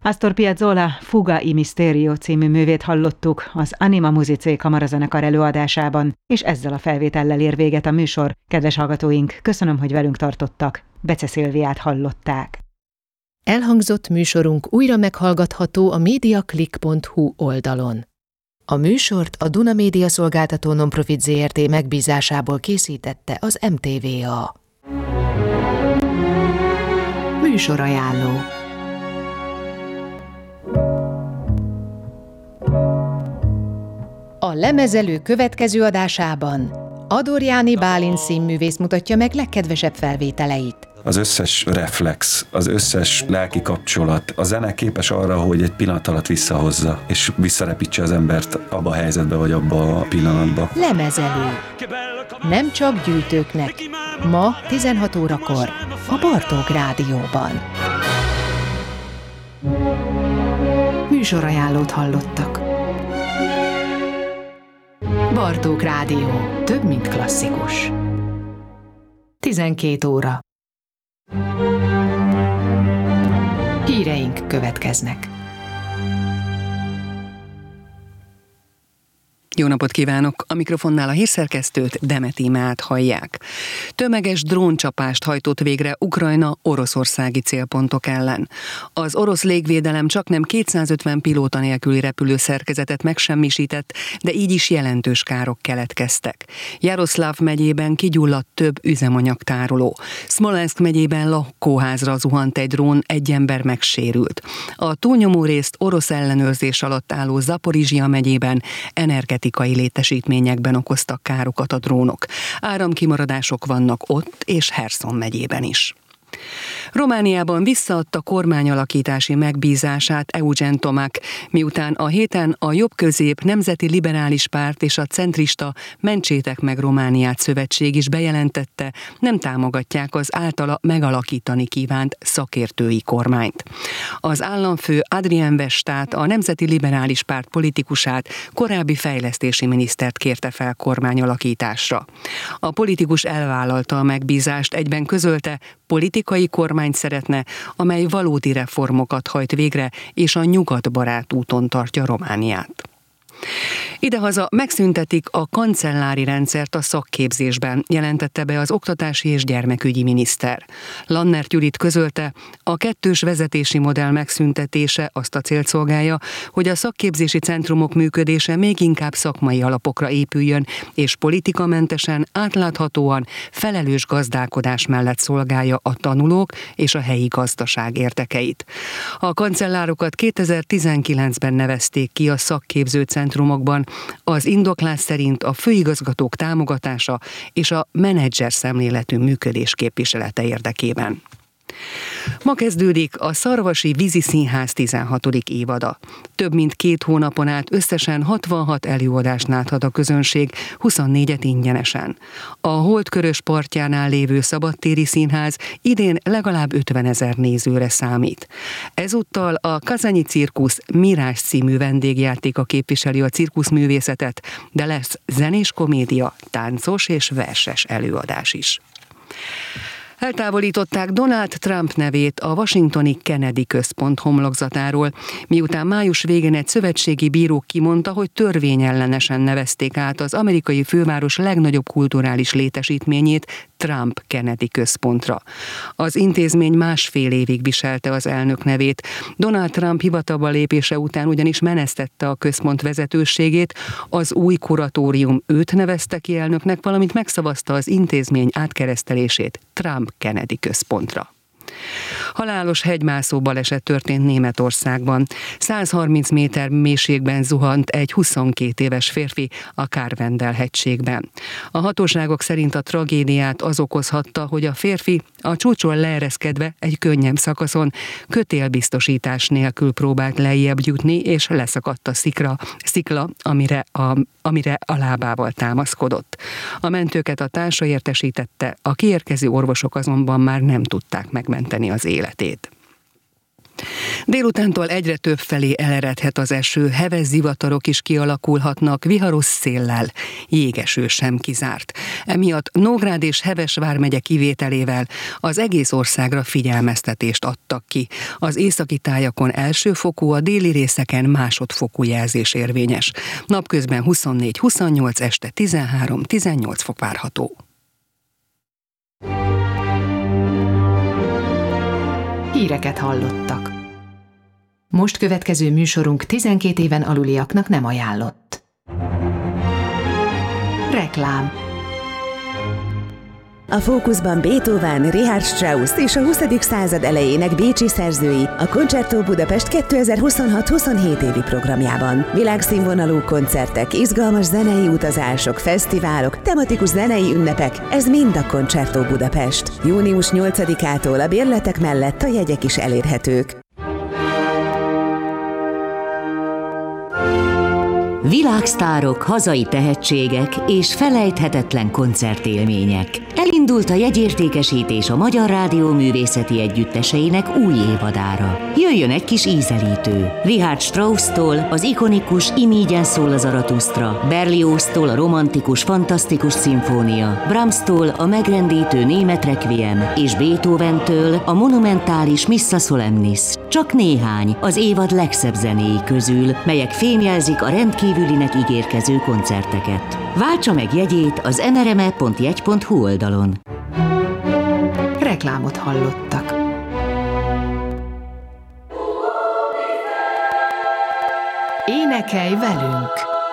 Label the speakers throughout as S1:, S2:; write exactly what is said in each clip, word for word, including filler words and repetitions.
S1: Astor Piazzolla Fuga i Misterio című művét hallottuk az Anima Musicae kamarazenekar előadásában, és ezzel a felvétellel ér véget a műsor. Kedves hallgatóink, köszönöm, hogy velünk tartottak. Bece Szilviát hallották.
S2: Elhangzott műsorunk újra meghallgatható a mediaclick pont hu oldalon. A műsort a Duna Média Szolgáltató Nonprofit zé er té megbízásából készítette az em té vé á. Műsorajánló. A Lemezelő következő adásában Adorjáni Bálint színművész mutatja meg legkedvesebb felvételeit.
S3: Az összes reflex, az összes lelki kapcsolat, a zene képes arra, hogy egy pillanat alatt visszahozza, és visszarepítse az embert abba a helyzetbe, vagy abba a pillanatba.
S2: Lemezelő. Nem csak gyűjtőknek. Ma tizenhat órakor a Bartók Rádióban. Műsorajánlót hallottak. Bartók Rádió. Több, mint klasszikus. tizenkét óra. Híreink következnek.
S4: Jó napot kívánok! A mikrofonnál a hírszerkesztőt, Demet Imát hallják. Tömeges dróncsapást hajtott végre Ukrajna oroszországi célpontok ellen. Az orosz légvédelem csaknem kétszázötven pilóta nélküli repülőszerkezetet megsemmisített, de így is jelentős károk keletkeztek. Jaroszláv megyében kigyulladt több üzemanyagtároló. Szmolenszk megyében lakóházra zuhant egy drón, egy ember megsérült. A túlnyomó részt orosz ellenőrzés alatt álló Zaporizsia megyében energetikai létesítményekben okoztak károkat a drónok. Áramkimaradások vannak ott és Herszon megyében is. Romániában visszaadta kormányalakítási megbízását Eugen Tomac, miután a héten a jobb-közép Nemzeti Liberális Párt és a centrista Mentsétek meg Romániát szövetség is bejelentette, nem támogatják az általa megalakítani kívánt szakértői kormányt. Az államfő Adrien Vestát, a Nemzeti Liberális Párt politikusát, korábbi fejlesztési minisztert kérte fel kormányalakításra. A politikus elvállalta a megbízást, egyben közölte, politikai kormányt szeretne, amely valódi reformokat hajt végre, és a nyugatbarát úton tartja Romániát. Idehaza megszüntetik a kancellári rendszert a szakképzésben, jelentette be az oktatási és gyermekügyi miniszter. Lannert Judit közölte, a kettős vezetési modell megszüntetése azt a célt szolgálja, hogy a szakképzési centrumok működése még inkább szakmai alapokra épüljön, és politikamentesen, átláthatóan, felelős gazdálkodás mellett szolgálja a tanulók és a helyi gazdaság érdekeit. A kancellárokat kétezer-tizenkilencben nevezték ki a szakképző centrumokban, az indoklás szerint a főigazgatók támogatása és a menedzser szemléletű működés képviselete érdekében. Ma kezdődik a Szarvasi Vízi Színház tizenhatodik évada. Több mint két hónapon át összesen hatvanhat előadást láthat a közönség, huszonnégyet ingyenesen. A Holdkörös partjánál lévő szabadtéri színház idén legalább ötvenezer nézőre számít. Ezúttal a Kazanyi Cirkusz Mirás című vendégjátéka képviseli a cirkuszművészetet, de lesz zenés komédia, táncos és verses előadás is. Eltávolították Donald Trump nevét a washingtoni Kennedy Központ homlokzatáról, miután május végén egy szövetségi bíró kimondta, hogy törvényellenesen nevezték át az amerikai főváros legnagyobb kulturális létesítményét Trump Kennedy Központra. Az intézmény másfél évig viselte az elnök nevét. Donald Trump hivatalba lépése után ugyanis menesztette a központ vezetőségét, az új kuratórium őt nevezte ki elnöknek, valamint megszavazta az intézmény átkeresztelését Trump Kennedy Központra. Halálos hegymászó baleset történt Németországban. százharminc méter mélységben zuhant egy huszonkét éves férfi a Kárvendel hegységben. A hatóságok szerint a tragédiát az okozhatta, hogy a férfi a csúcson leereszkedve egy könnyebb szakaszon kötélbiztosítás nélkül próbált lejjebb jutni, és leszakadt a szikra, szikla, amire a, amire a lábával támaszkodott. A mentőket a társa értesítette, a kiérkező orvosok azonban már nem tudták megmenteni az életét. Délutántól egyre több felé eleredhet az eső, heves zivatarok is kialakulhatnak, viharos széllel, jégeső sem kizárt. Emiatt Nógrád és Heves vármegye kivételével az egész országra figyelmeztetést adtak ki. Az északi tájakon elsőfokú, a déli részeken másodfokú jelzés érvényes. Napközben huszonnégy huszonnyolc, este tizenhárom tizennyolc fok várható.
S2: Híreket hallottak. Most következő műsorunk tizenkét éven aluliaknak nem ajánlott. Reklám.
S5: A fókuszban Beethoven, Richard Strauss és a huszadik század elejének bécsi szerzői a Concerto Budapest kétezer-huszonhat huszonhét évi programjában. Világszínvonalú koncertek, izgalmas zenei utazások, fesztiválok, tematikus zenei ünnepek, ez mind a Concerto Budapest. június nyolcadikától a bérletek mellett a jegyek is elérhetők.
S6: Világsztárok, hazai tehetségek és felejthetetlen koncertélmények. Elindult a jegyértékesítés a Magyar Rádió művészeti együtteseinek új évadára. Jöjjön egy kis ízelítő. Richard Strauss-tól az ikonikus Imígyen szól a Zaratusztra, Berlioz-tól a romantikus, fantasztikus szimfónia, Brahms-tól a megrendítő német requiem és Beethoven-től a monumentális Missa Solemnis. Csak néhány az évad legszebb zenéi közül, melyek fémjelzik a rendkívülinek ígérkező koncerteket. Váltsa meg jegyét az em er em e pont jegy pont hu oldalon.
S2: Reklámot hallottak. Énekelj velünk!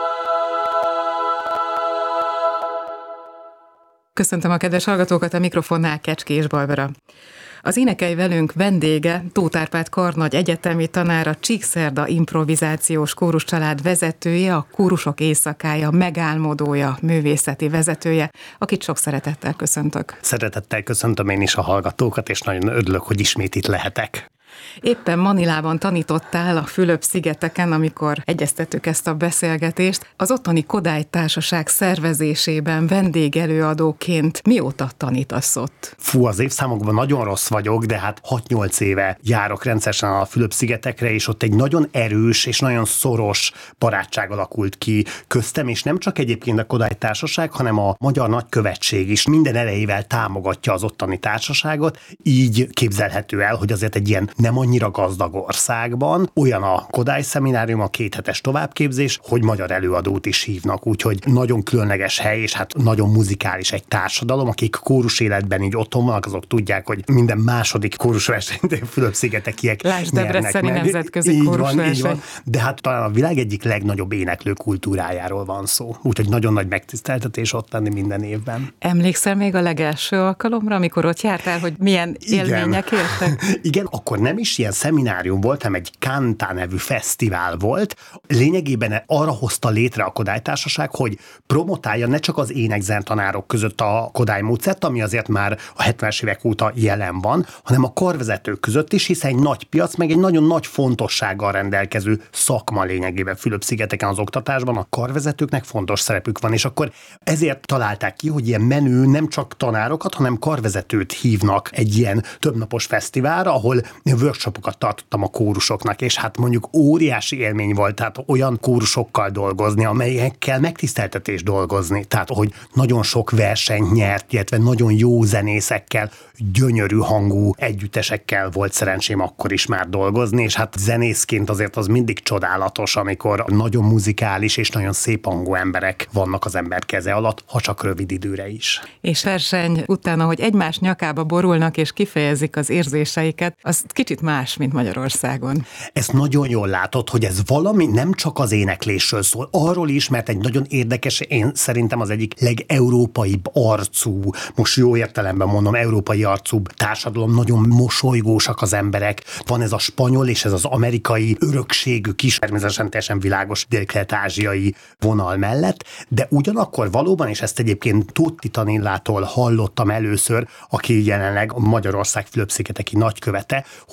S7: Köszöntöm a kedves hallgatókat, a mikrofonnál Kecskés Barbara. Az Énekelj velünk vendége Tóth Árpád karnagy egyetemi tanára, Csíkszerda improvizációs kóruscsalád vezetője, a Kórusok éjszakája megálmodója, művészeti vezetője, akit sok szeretettel köszöntök.
S8: Szeretettel köszöntöm én is a hallgatókat, és nagyon örülök, hogy ismét itt lehetek.
S7: Éppen Manilában tanítottál a Fülöp-szigeteken, amikor egyeztettük ezt a beszélgetést. Az ottani Kodály Társaság szervezésében vendégelőadóként mióta tanítasz ott?
S8: Fú, az évszámokban nagyon rossz vagyok, de hát hat-nyolc éve járok rendszeresen a Fülöp-szigetekre, és ott egy nagyon erős és nagyon szoros barátság alakult ki köztem, és nem csak egyébként a Kodály Társaság, hanem a Magyar Nagykövetség is minden erejével támogatja az ottani társaságot. Így képzelhető el, hogy azért egy ilyen nem annyira gazdag országban olyan a Kodály szeminárium, a kéthetes továbbképzés, hogy magyar előadót is hívnak, úgyhogy nagyon különleges hely, és hát nagyon muzikális egy társadalom, akik kórus életben így otthon vannak, azok tudják, hogy minden második kórusversenyt Fülöp-szigetekiek
S7: Lásd Debreceni nemzetközi kórusverseny.
S8: De hát talán a világ egyik legnagyobb éneklő kultúrájáról van szó, úgyhogy nagyon nagy megtiszteltetés ott lenni minden évben.
S7: Emlékszel még a legelső alkalomra, amikor ott jártál, hogy milyen élmények értek?
S8: Igen, akkor nem is ilyen szeminárium volt, hanem egy Kántá nevű fesztivál volt. Lényegében arra hozta létre a Kodály Társaság, hogy promotálja ne csak az énekzentanárok között a Kodály módszert, ami azért már a hetvenes évek óta jelen van, hanem a karvezetők között is, hiszen egy nagy piac, meg egy nagyon nagy fontossággal rendelkező szakma lényegében Fülöp-szigeteken az oktatásban, a karvezetőknek fontos szerepük van, és akkor ezért találták ki, hogy ilyen menő nem csak tanárokat, hanem karvezetőt hívnak egy ilyen többnapos fesztiválra, ahol workshopokat tartottam a kórusoknak, és hát mondjuk óriási élmény volt, tehát olyan kórusokkal dolgozni, amelyekkel megtiszteltetés dolgozni, tehát hogy nagyon sok versenyt nyert, illetve nagyon jó zenészekkel, gyönyörű hangú együttesekkel volt szerencsém akkor is már dolgozni, és hát zenészként azért az mindig csodálatos, amikor nagyon muzikális és nagyon szép hangú emberek vannak az ember keze alatt, ha csak rövid időre is.
S7: És verseny utána, hogy egymás nyakába borulnak és kifejezik az érzéseiket, az kicsit más, mint Magyarországon.
S8: Ezt nagyon jól látod, hogy ez valami nem csak az éneklésről szól, arról is, mert egy nagyon érdekes, én szerintem az egyik legeurópaibb arcú, most jó értelemben mondom, európai arcú társadalom, nagyon mosolygósak az emberek, van ez a spanyol és ez az amerikai örökségük is, természetesen teljesen világos dél-kelet-ázsiai vonal mellett, de ugyanakkor valóban, és ezt egyébként Tutti Tanillától hallottam először, aki jelenleg a Magyarország Fülöp-szigeteki nagykövete, hogy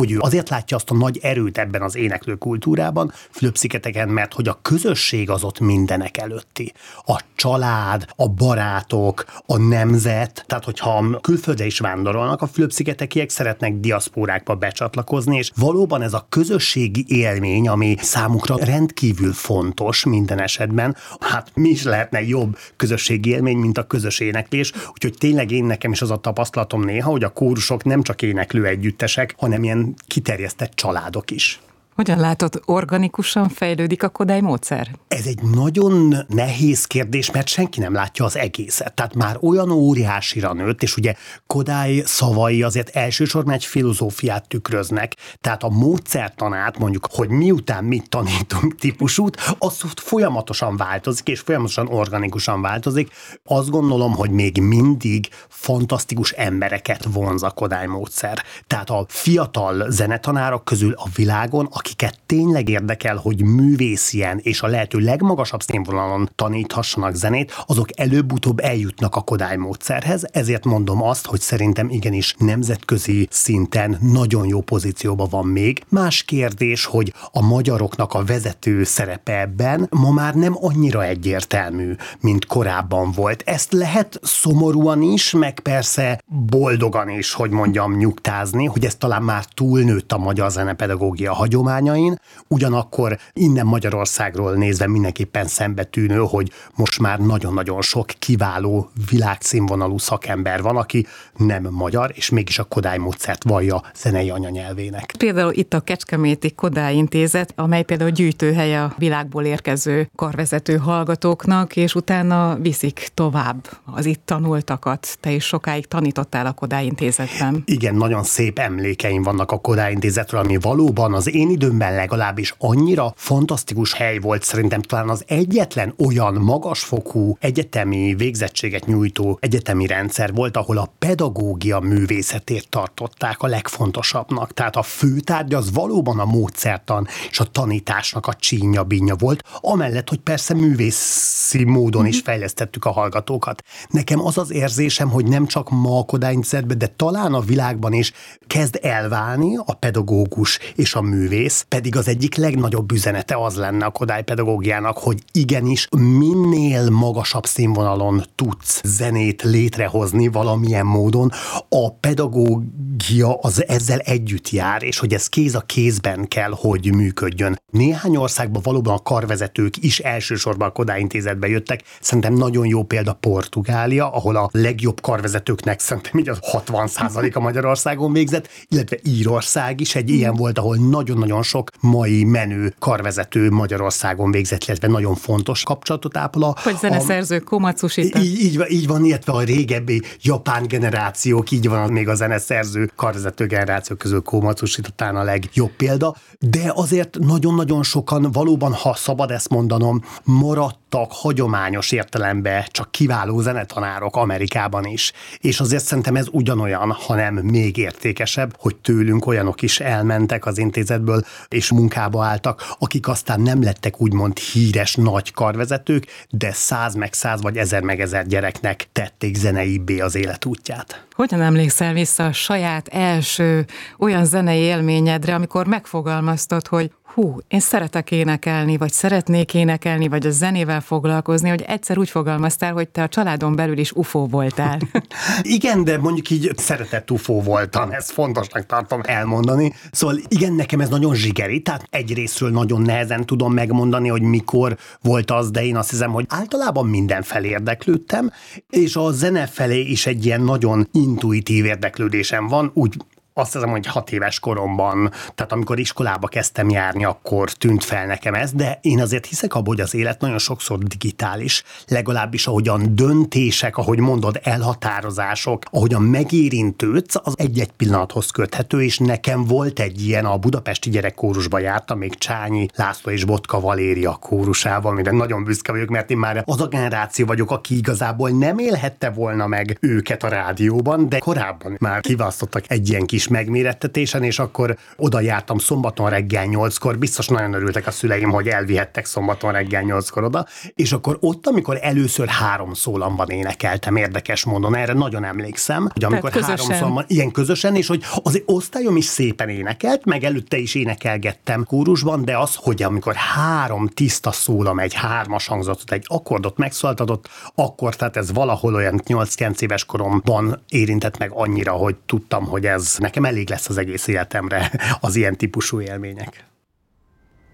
S8: hogy ő azért látja azt a nagy erőt ebben az éneklő kultúrában, Fülöp-szigeteken, mert hogy a közösség az ott mindenek előtti. A család, a barátok, a nemzet, tehát hogyha külföldre is vándorolnak, a Fülöp-szigetekiek szeretnek diaszpórákba becsatlakozni, és valóban ez a közösségi élmény, ami számukra rendkívül fontos minden esetben, hát mi is lehetne jobb közösségi élmény, mint a közös éneklés, úgyhogy tényleg én nekem is az a tapasztalatom néha, hogy a kórusok nem csak éneklő együttesek, hanem ilyen kiterjesztett családok is.
S7: Hogyan látod, organikusan fejlődik a Kodály módszer?
S8: Ez egy nagyon nehéz kérdés, mert senki nem látja az egészet. Tehát már olyan óriásira nőtt, és ugye Kodály szavai azért elsősorban egy filozófiát tükröznek. Tehát a módszertanát, mondjuk, hogy miután mit tanítunk típusút, az folyamatosan változik, és folyamatosan organikusan változik. Azt gondolom, hogy még mindig fantasztikus embereket vonz a Kodály módszer. Tehát a fiatal zenetanárok közül a világon, akiket tényleg érdekel, hogy művészien és a lehető legmagasabb színvonalon taníthassanak zenét, azok előbb-utóbb eljutnak a Kodály módszerhez, ezért mondom azt, hogy szerintem igenis nemzetközi szinten nagyon jó pozícióban van még. Más kérdés, hogy a magyaroknak a vezető szerepe ebben ma már nem annyira egyértelmű, mint korábban volt. Ezt lehet szomorúan is, meg persze boldogan is, hogy mondjam, nyugtázni, hogy ez talán már túlnőtt a magyar zenepedagógia hagyomány, ugyanakkor innen Magyarországról nézve mindenképpen szembetűnő, hogy most már nagyon-nagyon sok kiváló világszínvonalú szakember van, aki nem magyar, és mégis a Kodály módszert vallja zenei anyanyelvének.
S7: Például itt a Kecskeméti Kodály Intézet, amely például gyűjtőhely a világból érkező karvezető hallgatóknak, és utána viszik tovább az itt tanultakat. Te is sokáig tanítottál a Kodály Intézetben.
S8: Igen, nagyon szép emlékeim vannak a Kodály Intézetről, ami valóban az én időmben legalábbis annyira fantasztikus hely volt, szerintem talán az egyetlen olyan magasfokú egyetemi végzettséget nyújtó egyetemi rendszer volt, ahol a pedagógia művészetét tartották a legfontosabbnak. Tehát a főtárgy az valóban a módszertan és a tanításnak a csínya-bínya volt, amellett, hogy persze művészi módon is fejlesztettük a hallgatókat. Nekem az az érzésem, hogy nem csak ma a Kodály Intézetben, de talán a világban is kezd elválni a pedagógus és a művész, pedig az egyik legnagyobb üzenete az lenne a Kodály pedagógiának, hogy igenis minél magasabb színvonalon tudsz zenét létrehozni valamilyen módon, a pedagógia az ezzel együtt jár, és hogy ez kéz a kézben kell, hogy működjön. Néhány országban valóban a karvezetők is elsősorban a Kodály Intézetbe jöttek. Szerintem nagyon jó példa Portugália, ahol a legjobb karvezetőknek szerintem így a hatvan százaléka Magyarországon végzett, illetve Írország is egy ilyen volt, ahol nagyon-nagyon sok mai menő karvezető Magyarországon végzett, illetve nagyon fontos kapcsolatot ápol a...
S7: Hogy zeneszerző Komatsushita.
S8: Így, így, így van, illetve a régebbi japán generációk, így van még a zeneszerző karvezető generációk közül Komatsushita talán a legjobb példa, de azért nagyon-nagyon sokan valóban, ha szabad ezt mondanom, maradtak hagyományos értelemben csak kiváló zenetanárok Amerikában is. És azért szerintem ez ugyanolyan, hanem még értékesebb, hogy tőlünk olyanok is elmentek az intézetből, és munkába álltak, akik aztán nem lettek úgymond híres nagy karvezetők, de száz meg száz vagy ezer meg ezer gyereknek tették zeneibbé az életútját.
S7: Hogyan emlékszel vissza a saját első olyan zenei élményedre, amikor megfogalmaztad, hogy hú, én szeretek énekelni, vagy szeretnék énekelni, vagy a zenével foglalkozni, hogy egyszer úgy fogalmaztál, hogy te a családon belül is ufó voltál.
S8: Igen, de mondjuk így szeretett ufó voltam, ezt fontosnak tartom elmondani. Szóval igen, nekem ez nagyon zsigeri, tehát egyrészről nagyon nehezen tudom megmondani, hogy mikor volt az, de én azt hiszem, hogy általában mindenfelé érdeklődtem, és a zene felé is egy ilyen nagyon intuitív érdeklődésem van, úgy azt hiszem, hogy hat éves koromban, tehát amikor iskolába kezdtem járni, akkor tűnt fel nekem ez, de én azért hiszek abban, hogy az élet nagyon sokszor digitális, legalábbis ahogyan döntések, ahogy mondod, elhatározások, ahogyan megérintődsz, az egy-egy pillanathoz köthető, és nekem volt egy ilyen, a budapesti gyerekkórusba jártam, még Csányi László és Botka Valéria kórusával, amire nagyon büszke vagyok, mert én már az a generáció vagyok, aki igazából nem élhette volna meg őket a rádióban, de korábban már kiválasztottak egy ilyen kis kis megmérettetésen, és akkor oda jártam szombaton reggel nyolckor, biztos nagyon örültek a szüleim, hogy elvihettek szombaton reggel nyolckor oda, és akkor ott, amikor először három szólamban énekeltem, érdekes módon, erre nagyon emlékszem, hogy amikor három szólamban, ilyen közösen, és hogy az osztályom is szépen énekelt, meg előtte is énekelgettem kórusban, de az, hogy amikor három tiszta szólam, egy hármas hangzatot, egy akkordot megszólaltatott, akkor, tehát ez valahol olyan nyolc-kilenc éves koromban érintett meg annyira, hogy tudtam, hogy ez nekem elég lesz az egész életemre az ilyen típusú élmények.